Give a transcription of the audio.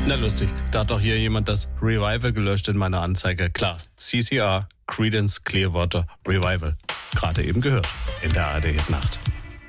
Na lustig, da hat doch hier jemand das Revival gelöscht in meiner Anzeige. Klar, CCR, Creedence Clearwater Revival. Gerade eben gehört in der ARD Hit Nacht.